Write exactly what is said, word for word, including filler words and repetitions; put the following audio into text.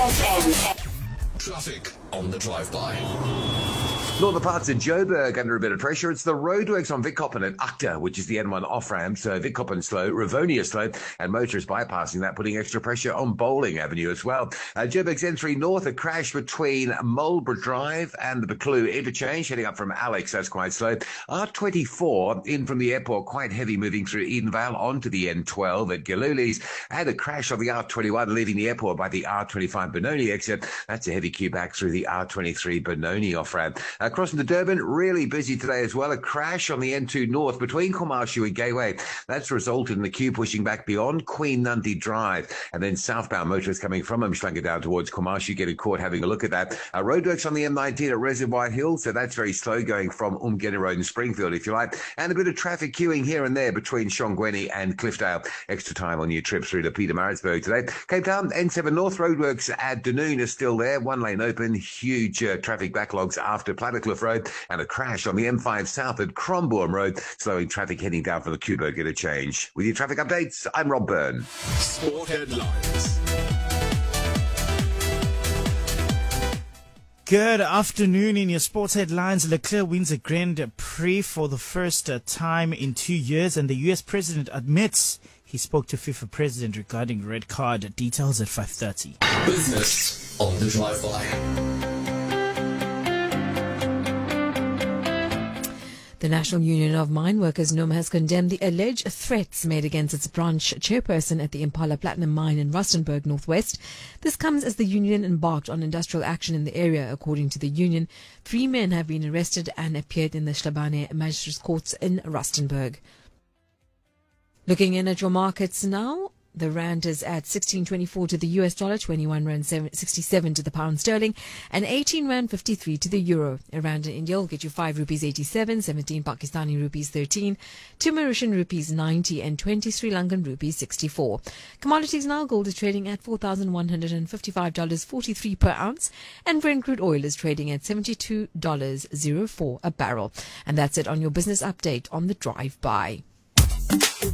F M. Traffic on the drive-by. Northern parts of Joburg under a bit of pressure. It's the roadworks on Vickoppen and Ukta, which is the N one off-ramp. So Vickoppen slow, Rivonia slow, and motorists bypassing that, putting extra pressure on Bowling Avenue as well. Uh, Joburg's N three North, a crash between Marlborough Drive and the Buccleuch interchange, heading up from Alex. That's quite slow. R twenty-four in from the airport, quite heavy, moving through Edenvale onto the N twelve at Galuli's. And a crash on the R twenty-one, leaving the airport by the R twenty-five Benoni exit. That's a heavy queue back through the R twenty-three Benoni off-ramp. Uh, crossing to Durban, really busy today as well. A crash on the N two North between Komarshu and Gateway. That's resulted in the queue pushing back beyond Queen Nandi Drive. And then southbound motorists coming from Umhlanga down towards Komarshu getting caught having a look at that. Uh, roadworks on the M nineteen at Reservoir Hill, so that's very slow going from Umgeni Road and Springfield, if you like. And a bit of traffic queuing here and there between Shongweni and Cliffdale. Extra time on your trip through to Pietermaritzburg today. Cape Town, N seven North roadworks at Dunoon is still there. One lane open. Huge uh, traffic backlogs after Plattercliff Road. And a crash on the M five South at Crombourne Road, slowing traffic heading down from the Kuburg interchange. With your traffic updates, I'm Rob Byrne. Sport headlines. Good afternoon. In your sports headlines, Leclerc wins a Grand Prix for the first uh, time in two years, and the U S president admits he spoke to FIFA president regarding red card. Details at five thirty. Business on the drive-by. The National Union of Mine Workers, N U M, has condemned the alleged threats made against its branch chairperson at the Impala Platinum Mine in Rustenburg, Northwest. This comes as the union embarked on industrial action in the area. According to the union, three men have been arrested and appeared in the Shlabane Magistrates Courts in Rustenburg. Looking in at your markets now. The rand is at sixteen twenty-four to the U S dollar, twenty-one rand sixty-seven to the pound sterling, and eighteen rand fifty-three to the euro. A rand in India will get you five rupees eighty-seven, seventeen Pakistani rupees thirteen, two Mauritian rupees ninety, and twenty Sri Lankan rupees sixty-four. Commodities now: gold is trading at four thousand one hundred fifty-five dollars and forty-three cents per ounce, and Brent crude oil is trading at seventy-two dollars and oh four cents a barrel. And that's it on your business update on the drive by.